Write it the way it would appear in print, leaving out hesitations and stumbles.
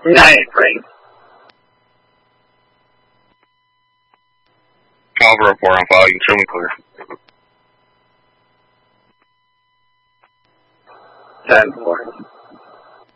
9, Frank. Alpha report on file. You can show me clear. 10-4.